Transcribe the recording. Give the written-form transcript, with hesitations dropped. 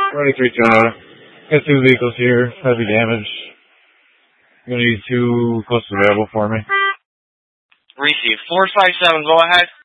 23 Toyota. Got two vehicles here, heavy damage. I'm gonna need two close available for me. Receive. 457, go ahead.